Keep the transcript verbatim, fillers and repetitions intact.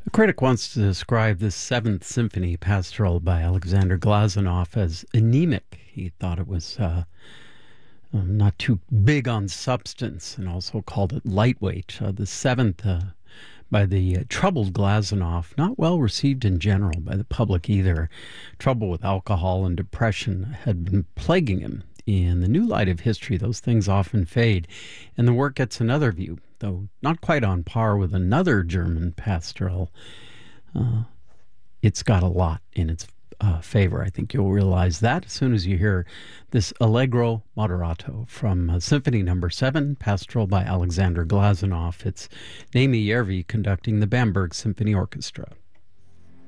A critic wants to describe the Seventh Symphony Pastoral by Alexander Glazunov as anemic. He thought it was uh, um, not too big on substance and also called it lightweight. Uh, the Seventh uh, by the uh, troubled Glazunov, not well received in general by the public either. Trouble with alcohol and depression had been plaguing him. In the new light of history, those things often fade, and the work gets another view, though not quite on par with another German pastoral. Uh, it's got a lot in its uh, favor. I think you'll realize that as soon as you hear this Allegro Moderato from uh, Symphony Number Seven, Pastoral by Alexander Glazunov. It's Naomi Järvi conducting the Bamberg Symphony Orchestra.